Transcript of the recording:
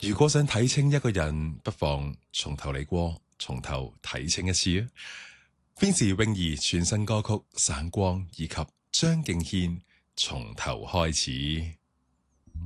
如果想睇清一個人，不妨從頭嚟過，從頭睇清一次啊！Vincy泳兒全新歌曲《散光》以及張敬軒從頭開始。